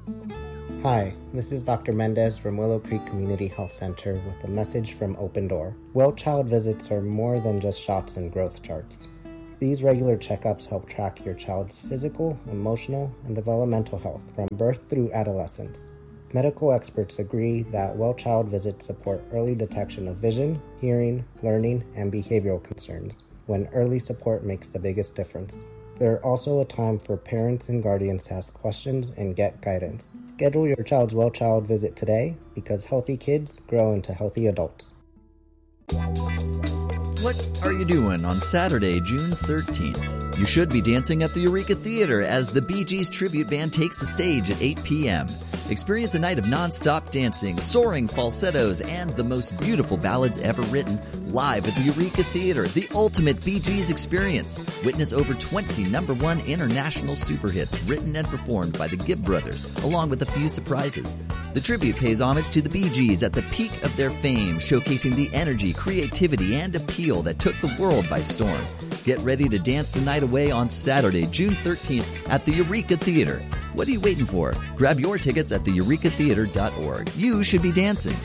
Hi, this is Dr. Mendez from Willow Creek Community Health Center with a message from Open Door. Well child visits are more than just shots and growth charts. These regular checkups help track your child's physical, emotional, and developmental health from birth through adolescence. Medical experts agree that well child visits support early detection of vision, hearing, learning, and behavioral concerns, when early support makes the biggest difference. They're also a time for parents and guardians to ask questions and get guidance. Schedule your child's well child visit today, because healthy kids grow into healthy adults. What are you doing on Saturday, June 13th? You should be dancing at the Eureka Theater as the Bee Gees tribute band takes the stage at 8 p.m. Experience a night of non-stop dancing, soaring falsettos, and the most beautiful ballads ever written live at the Eureka Theater, the ultimate Bee Gees experience. Witness over 20 #1 international super hits written and performed by the Gibb Brothers, along with a few surprises. The tribute pays homage to the Bee Gees at the peak of their fame, showcasing the energy, creativity, and appeal that took the world by storm. Get ready to dance the night away on Saturday, June 13th at the Eureka Theater. What are you waiting for? Grab your tickets at theurecatheater.org. You should be dancing.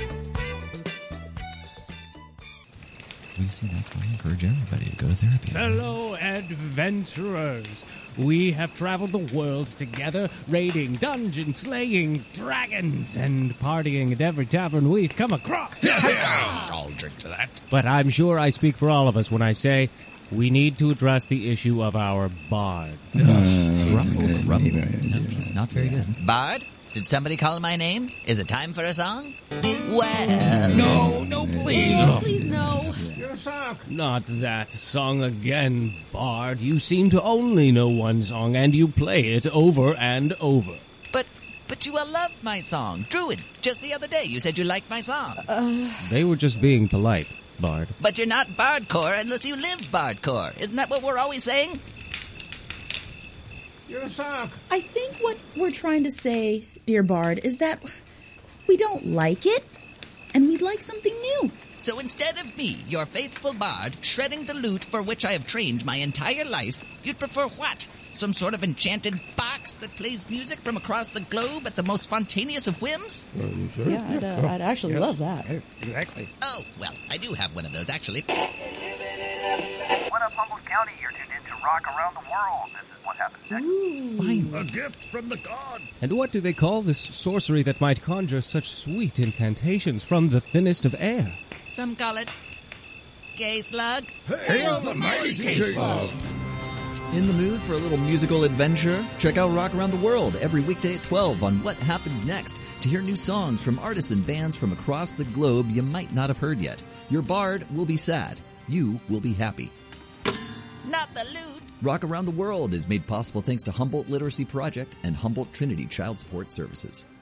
We see that's going to encourage everybody to go to therapy. Fellow adventurers, we have traveled the world together, raiding dungeons, slaying dragons, and partying at every tavern we've come across. I'll drink to that. But I'm sure I speak for all of us when I say we need to address the issue of our bard. Rumble. No, he's not very good. Bard? Did somebody call my name? Is it time for a song? Well... No, please. Please, no. Not that song again, Bard. You seem to only know one song, and you play it over and over. But you all loved my song. Druid, just the other day you said you liked my song. They were just being polite, Bard. But you're not Bardcore unless you live Bardcore. Isn't that what we're always saying? I think what we're trying to say, dear Bard, is that we don't like it, and we'd like something new. So instead of me, your faithful bard, shredding the lute for which I have trained my entire life, you'd prefer what? Some sort of enchanted box that plays music from across the globe at the most spontaneous of whims? Sure. Yeah, I'd actually love that. Exactly. Oh, well, I do have one of those, actually. What up, Humboldt County? You're tuned in to Rock Around the World. This is what happens next. Fine. A gift from the gods. And what do they call this sorcery that might conjure such sweet incantations from the thinnest of air? Some call it gay slug. Hail the mighty K-Slug. In the mood for a little musical adventure? Check out Rock Around the World every weekday at 12 on What Happens Next to hear new songs from artists and bands from across the globe you might not have heard yet. Your bard will be sad. You will be happy. Not the loot. Rock Around the World is made possible thanks to Humboldt Literacy Project and Humboldt Trinity Child Support Services.